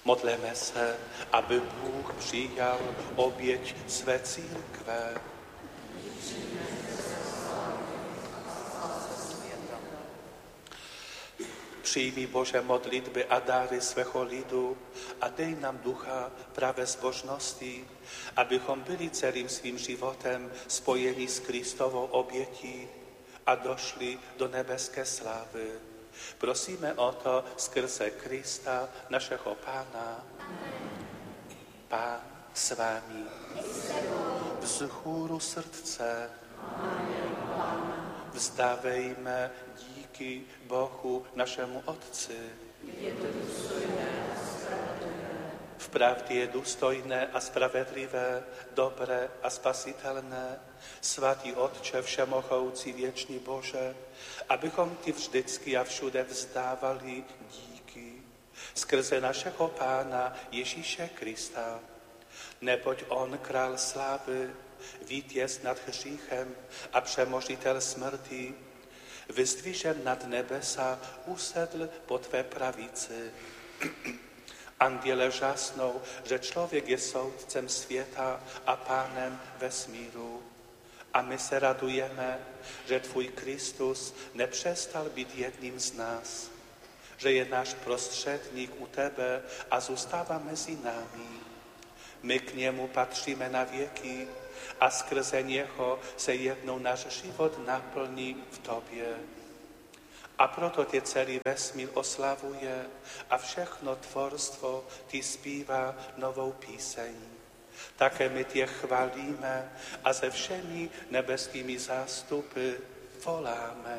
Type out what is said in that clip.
Modleme se, aby Bůh přijal oběť své církve. Přijmi, Bože, modlitby a dáry svého lidu a dej nám ducha pravé zbožnosti, abychom byli celým svým životem spojeni s Kristovou obětí a došli do nebeské slávy. Prosíme o to skrze Krista, našeho Pána. Pán s vámi. Vzhůru srdce. Vzdávejme díky Bohu našemu Otci. Vpravdě je důstojné a spravedlivé, dobré a spasitelné, svatý Otče všemohoucí věčný Bože, abychom ti vždycky a všude vzdávali díky skrze našeho Pána Ježíše Krista. Neboť on, král slávy, vítěz nad hříchem a přemožitel smrti, vyzdvižen nad nebesa, usedl po tvé pravici. Anděle žasnou, že člověk je soudcem světa a pánem vesmíru. A my se radujeme, že tvůj Kristus nepřestal být jedním z nás, že je náš prostředník u tebe a zůstává mezi námi. My k němu patříme na věky a skrze něho se jednou náš život naplní v tobě. A proto tě celý vesmír oslavuje a všechno tvorstvo ti zpívá novou píseň. Také my tě chválíme a se všemi nebeskými zástupy voláme.